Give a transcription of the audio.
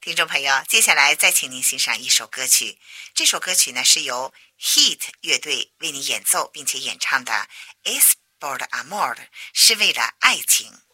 听众朋友，接下来再请您欣赏一首歌曲。这首歌曲呢是由 Heat 乐队为你演奏并且演唱的 Es por amor， 是为了爱情。